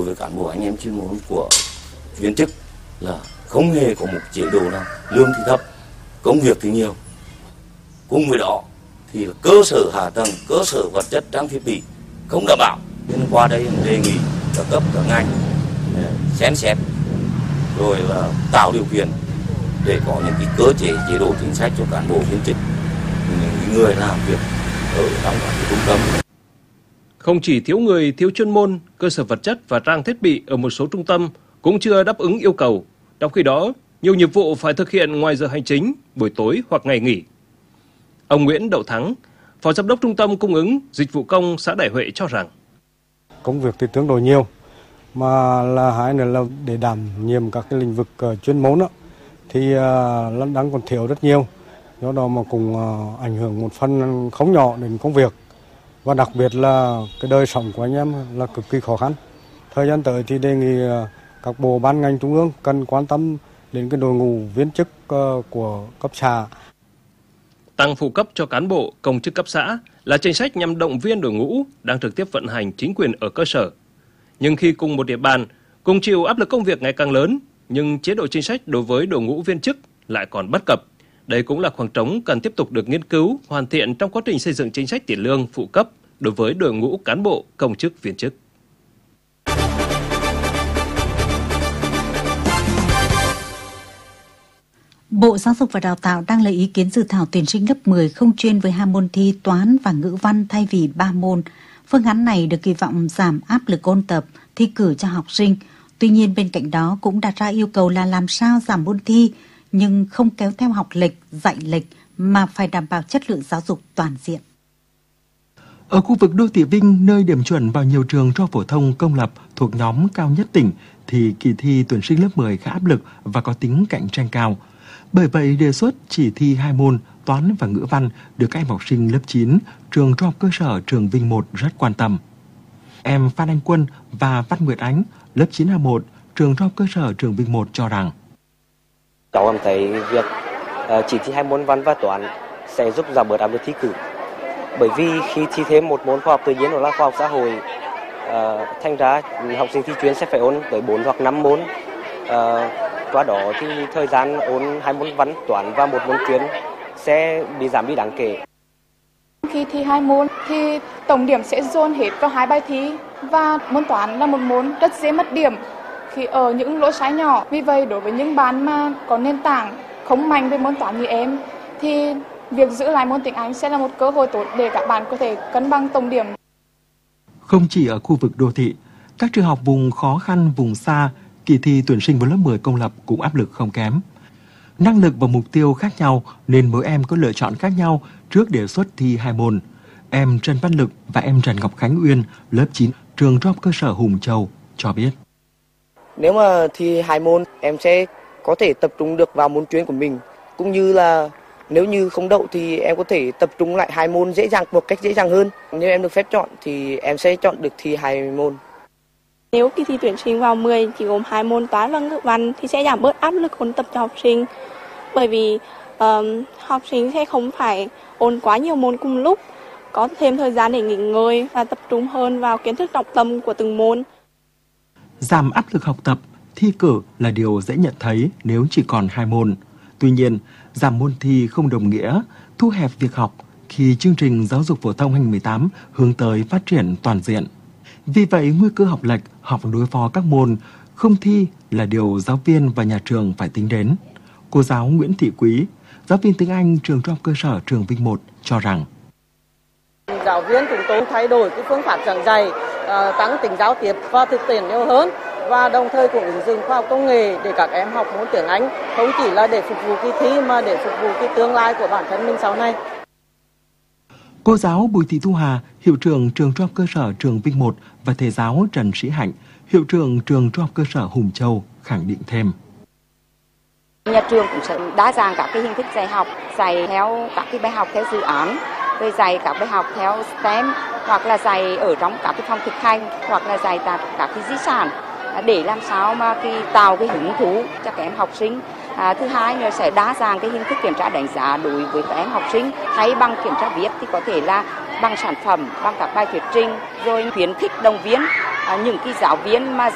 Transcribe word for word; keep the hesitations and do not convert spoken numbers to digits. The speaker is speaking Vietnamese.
với cán bộ anh em chuyên môn của viên chức là không hề có một chế độ nào, lương thì thấp, công việc thì nhiều. Cùng với đó thì cơ sở hạ tầng, cơ sở vật chất, trang thiết bị không đảm bảo. Nên qua đây đề nghị các cấp các ngành xem xét rồi là tạo điều kiện để có những cái cơ chế chế độ chính sách cho cán bộ viên chức, những người làm việc ở trong các trung tâm. Không chỉ thiếu người, thiếu chuyên môn, cơ sở vật chất và trang thiết bị ở một số trung tâm cũng chưa đáp ứng yêu cầu. Trong khi đó, nhiều nhiệm vụ phải thực hiện ngoài giờ hành chính, buổi tối hoặc ngày nghỉ. Ông Nguyễn Đậu Thắng, Phó Giám đốc Trung tâm Cung ứng Dịch vụ Công xã Đại Huệ cho rằng công việc thì tương đối nhiều, mà là hai nữa là để đảm nhiệm các cái lĩnh vực uh, chuyên môn đó, thì uh, đang còn thiếu rất nhiều. Do đó mà cũng uh, ảnh hưởng một phần không nhỏ đến công việc. Và đặc biệt là cái đời sống của anh em là cực kỳ khó khăn. Thời gian tới thì đề nghị uh, các bộ ban ngành trung ương cần quan tâm đến cái đội ngũ viên chức uh, của cấp xã. Tăng phụ cấp cho cán bộ, công chức cấp xã là chính sách nhằm động viên đội ngũ đang trực tiếp vận hành chính quyền ở cơ sở. Nhưng khi cùng một địa bàn, cùng chịu áp lực công việc ngày càng lớn, nhưng chế độ chính sách đối với đội ngũ viên chức lại còn bất cập. Đây cũng là khoảng trống cần tiếp tục được nghiên cứu, hoàn thiện trong quá trình xây dựng chính sách tiền lương phụ cấp đối với đội ngũ cán bộ, công chức, viên chức. Bộ Giáo dục và Đào tạo đang lấy ý kiến dự thảo tuyển sinh lớp mười không chuyên với hai môn thi toán và ngữ văn thay vì ba môn. Phương án này được kỳ vọng giảm áp lực ôn tập, thi cử cho học sinh. Tuy nhiên bên cạnh đó cũng đặt ra yêu cầu là làm sao giảm môn thi nhưng không kéo theo học lệch, dạy lệch mà phải đảm bảo chất lượng giáo dục toàn diện. Ở khu vực đô thị Vinh, nơi điểm chuẩn vào nhiều trường trung học phổ thông công lập thuộc nhóm cao nhất tỉnh, thì kỳ thi tuyển sinh lớp mười khá áp lực và có tính cạnh tranh cao. Bởi vậy, đề xuất chỉ thi hai môn toán và ngữ văn được các em học sinh lớp chín, trường trung học cơ sở trường Vinh một rất quan tâm. Em Phan Anh Quân và Văn Nguyệt Ánh, lớp chín A một, trường trung học cơ sở trường Vinh một cho rằng cháu cảm thấy việc uh, chỉ thi hai môn văn và toán sẽ giúp giảm bớt áp lực thi cử. Bởi vì khi thi thêm một môn khoa học tự nhiên hoặc là khoa học xã hội, uh, thành ra học sinh thi chuyên sẽ phải ôn tới bốn hoặc năm môn. Uh, qua đó thì thời gian ôn hai môn văn toán và một môn chuyên sẽ bị giảm đi đáng kể. Khi thi hai môn thì tổng điểm sẽ dồn hết vào hai bài thi, và môn toán là một môn rất dễ mất điểm khi ở những lỗi sai nhỏ. Vì vậy đối với những bạn mà có nền tảng không mạnh về môn toán như em thì việc giữ lại môn tiếng Anh sẽ là một cơ hội tốt để các bạn có thể cân bằng tổng điểm. Không chỉ ở khu vực đô thị, các trường học vùng khó khăn, vùng xa, kỳ thi tuyển sinh vào lớp mười công lập cũng áp lực không kém. Năng lực và mục tiêu khác nhau nên mỗi em có lựa chọn khác nhau trước đề xuất thi hai môn. Em Trần Văn Lực và em Trần Ngọc Khánh Uyên, lớp chín, trường trung học cơ sở Hùng Châu cho biết. Nếu mà thi hai môn, em sẽ có thể tập trung được vào môn chuyên của mình, cũng như là nếu như không đậu thì em có thể tập trung lại hai môn dễ dàng một cách dễ dàng hơn. Nếu em được phép chọn thì em sẽ chọn được thi hai môn. Nếu kỳ thi tuyển sinh vào mười chỉ gồm hai môn toán và ngữ văn thì sẽ giảm bớt áp lực ôn tập cho học sinh. Bởi vì um, học sinh sẽ không phải ôn quá nhiều môn cùng lúc, có thêm thời gian để nghỉ ngơi và tập trung hơn vào kiến thức trọng tâm của từng môn. Giảm áp lực học tập, thi cử là điều dễ nhận thấy nếu chỉ còn hai môn. Tuy nhiên, giảm môn thi không đồng nghĩa thu hẹp việc học khi chương trình giáo dục phổ thông hai không một tám hướng tới phát triển toàn diện. Vì vậy, nguy cơ học lệch, học đối phó các môn không thi là điều giáo viên và nhà trường phải tính đến. Cô giáo Nguyễn Thị Quý, giáo viên tiếng Anh trường trung học cơ sở trường Vinh một cho rằng giáo viên chúng tôi thay đổi cái phương pháp giảng dạy, tăng tính giao tiếp và thực tiễn nhiều hơn, và đồng thời cũng ứng dụng khoa học công nghệ để các em học môn tiếng Anh không chỉ là để phục vụ kỳ thi mà để phục vụ cái tương lai của bản thân mình sau này. Cô giáo Bùi Thị Thu Hà, hiệu trưởng trường trung học cơ sở trường Vinh một và thầy giáo Trần Sĩ Hạnh, hiệu trưởng trường trung học cơ sở Hùng Châu khẳng định thêm. Nhà trường cũng sẽ đa dạng các cái hình thức dạy học, dạy theo các cái bài học theo dự án, rồi dạy các bài học theo STEM, hoặc là dạy ở trong các cái phòng thực hành, hoặc là dạy các cái di sản để làm sao mà cái tạo cái hứng thú cho các em học sinh. À, thứ hai là sẽ đa dạng cái hình thức kiểm tra đánh giá đối với các em học sinh. Thay bằng kiểm tra viết thì có thể là bằng sản phẩm, bằng các bài thuyết trình, rồi khuyến khích động viên à, những cái giáo viên mà